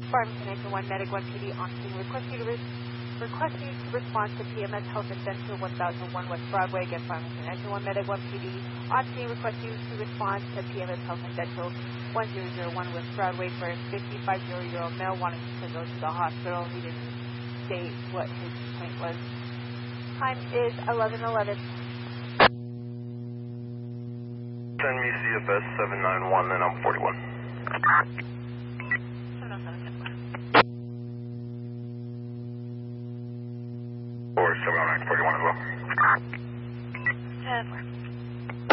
Farmington Exit 1, Medic 1 PD on scene. Request you to respond to PMS Health and Dental 1001 West Broadway. Again, Farmington Exit 1, Medic 1 PD on scene. Request you to respond to PMS Health and Dental 1001 West Broadway for a 55-year-old male wanting to go to the hospital. He didn't state what his complaint was. Time is 11:11. Send me CFS 791, then I'm 41. 709, 41 as well. 10-4.